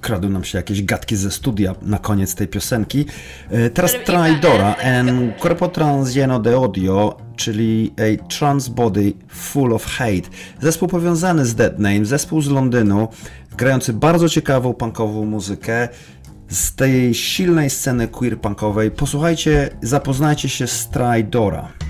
kradły nam się jakieś gadki ze studia na koniec tej piosenki. Teraz Traidora en Corpo Trans Lleno de Odio, czyli A Trans Body Full of Hate. Zespół powiązany z Dead Name, zespół z Londynu, grający bardzo ciekawą punkową muzykę z tej silnej sceny queer punkowej. Posłuchajcie, zapoznajcie się z Traidora.